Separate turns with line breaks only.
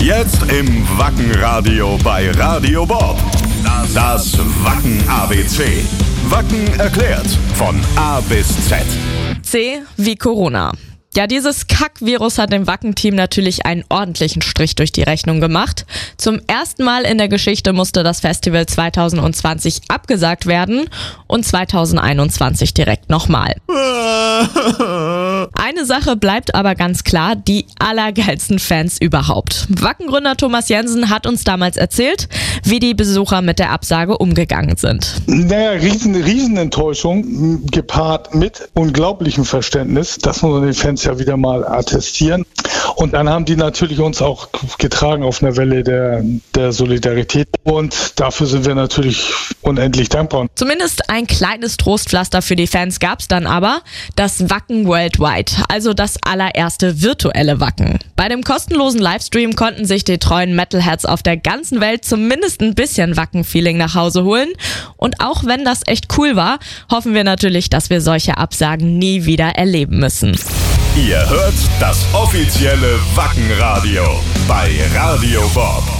Jetzt im Wacken-Radio bei Radio Bob. Das Wacken-ABC. Wacken erklärt von A bis Z.
C wie Corona. Ja, dieses Kack-Virus hat dem Wacken-Team natürlich einen ordentlichen Strich durch die Rechnung gemacht. Zum ersten Mal in der Geschichte musste das Festival 2020 abgesagt werden und 2021 direkt nochmal. Eine Sache bleibt aber ganz klar, die allergeilsten Fans überhaupt. Wacken-Gründer Thomas Jensen hat uns damals erzählt, wie die Besucher mit der Absage umgegangen sind.
Naja, Riesenenttäuschung, gepaart mit unglaublichem Verständnis. Das muss man den Fans ja wieder mal attestieren. Und dann haben die natürlich uns auch getragen auf einer Welle der Solidarität. Und dafür sind wir natürlich unendlich dankbar.
Zumindest ein kleines Trostpflaster für die Fans gab es dann aber, das Wacken Worldwide, also das allererste virtuelle Wacken. Bei dem kostenlosen Livestream konnten sich die treuen Metalheads auf der ganzen Welt zumindest ein bisschen Wacken-Feeling nach Hause holen. Und auch wenn das echt cool war, hoffen wir natürlich, dass wir solche Absagen nie wieder erleben müssen.
Ihr hört das offizielle Wacken-Radio bei Radio Bob.